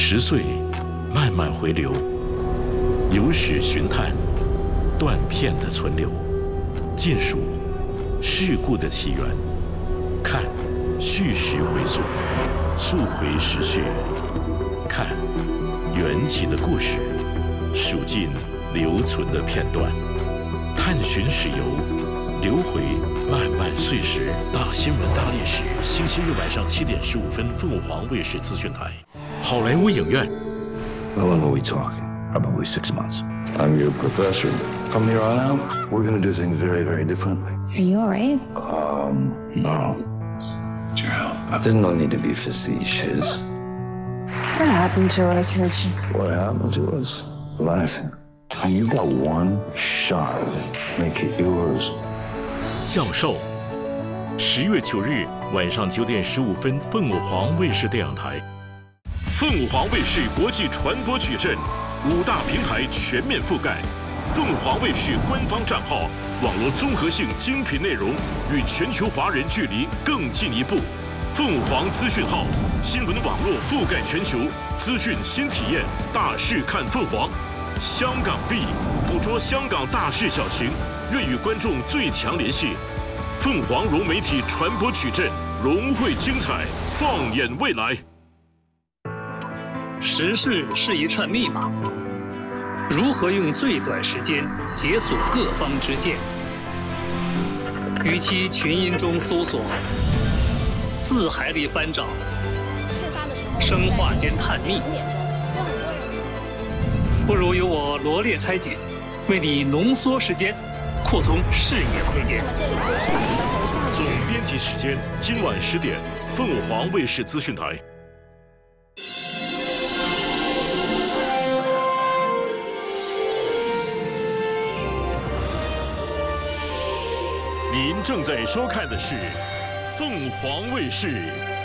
10岁，慢慢回流，有史寻探，断片的存留，尽数事故的起源，看叙事回溯，溯回时序，看缘起的故事，数尽留存的片段，探寻史游，留回漫漫岁时。大新闻大历史，星期日晚上7点15分，凤凰卫视资讯台，好莱坞影院。 How long are we talking? Probably 6 months. I'm your professor. From here on out, we're going to do things very, very differently. Are you alright? No. It's your health. There's no need to be facetious. What happened to us, Richie? What happened to us? Listen, you've got one shot. Make it yours. 教授，10月9日晚上9点15分，凤凰卫视电影台。凤凰卫视国际传播矩阵，5大平台全面覆盖。凤凰卫视官方账号，网络综合性精品内容与全球华人距离更进一步。凤凰资讯号，新闻网络覆盖全球，资讯新体验，大事看凤凰。香港 B 捕捉香港大事小情，愿与观众最强联系。凤凰融媒体传播矩阵，融汇精彩，放眼未来。 时事是一串密码，如何用最短时间解锁各方之见？与其群音中搜索，字海里翻找，生化间探秘，不如由我罗列拆解，为你浓缩时间，扩充视野空间。 总编辑时间：今晚10点，凤凰卫视资讯台。您正在收看的是凤凰卫视